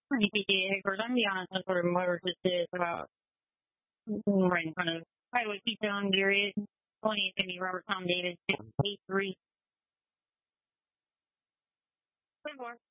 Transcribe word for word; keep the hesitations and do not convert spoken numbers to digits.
Hey, P K, hey, first, I'm gonna be honest, I'm sort of motor assisted about right in front of Highway Keystone, Geary, twenty, Timmy, Robert, Tom, David, six, eight, three. Ten four.